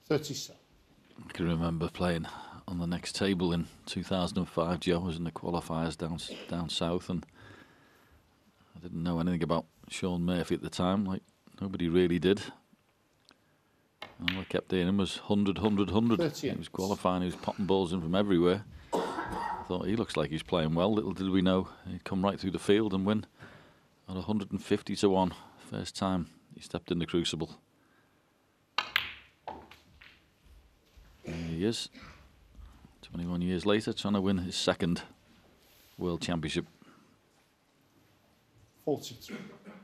37. I can remember playing on the next table in 2005. Joe was in the qualifiers down south, and I didn't know anything about Sean Murphy at the time. Like, nobody really did. All I kept hearing was 100, 100, 100. 38. He was qualifying, he was popping balls in from everywhere. I thought, he looks like he's playing well. Little did we know he'd come right through the field and win at 150 to 1. First time he stepped in the crucible. There he is, 21 years later, trying to win his second World Championship. 43.